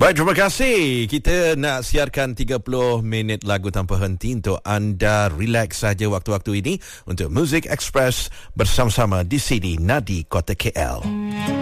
Baik, terima kasih. Kita nak siarkan 30 minit lagu tanpa henti untuk anda relax saja waktu-waktu ini untuk Music Express bersama-sama di sini Nadi Kota KL.